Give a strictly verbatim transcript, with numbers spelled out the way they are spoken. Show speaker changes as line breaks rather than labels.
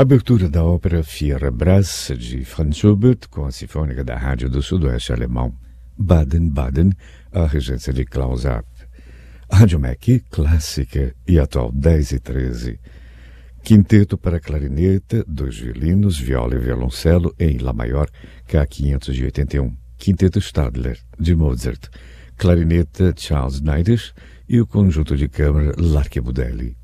Abertura da ópera Fierabras, de Franz Schubert, com a Sinfônica da Rádio do Sudoeste Alemão, Baden-Baden, a regência de Klaus Arp. Rádio M E C, clássica e atual dez e treze. Quinteto para clarineta, dois violinos, viola e violoncelo em Lá maior, K quinhentos e oitenta e um. Quinteto Stadler, de Mozart. Clarineta Charles Neides e o conjunto de câmara L'Archibudelli.